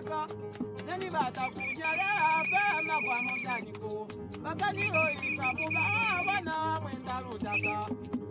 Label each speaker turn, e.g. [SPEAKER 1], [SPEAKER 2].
[SPEAKER 1] kaka neni bata kunyale apema kwa mojadiko bakani oisa muba wana mwenda rutaka